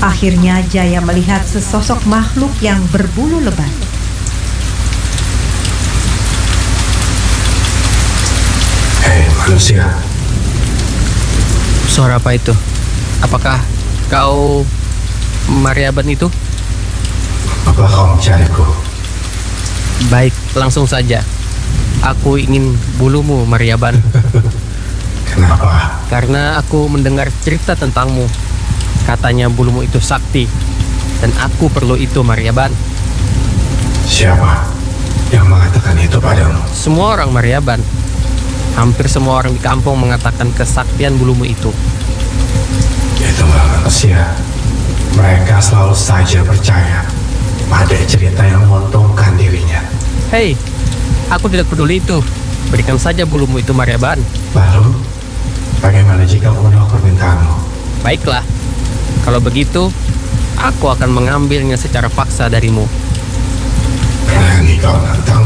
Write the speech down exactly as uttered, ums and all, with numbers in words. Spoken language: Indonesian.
Akhirnya Jaya melihat sesosok makhluk yang berbulu lebat. Hei manusia, Suara apa itu? Apakah kau Maryaban itu? apa kau mencariku? Baik, langsung saja. Aku ingin bulumu, Maryaban. Kenapa? Karena aku mendengar cerita tentangmu. Katanya bulumu itu sakti. Dan aku perlu itu, Maryaban. Siapa yang mengatakan itu padamu? Semua orang Maryaban. Hampir semua orang di kampung mengatakan kesaktian bulumu itu. Itulah manusia. Mereka selalu saja percaya pada cerita yang menguntungkan dirinya. Hei, aku tidak peduli itu. Berikan saja bulumu itu, Maryaban. Lalu, bagaimana jika menolak permintaanmu? Baiklah, kalau begitu, aku akan mengambilnya secara paksa darimu. Berani kau nantang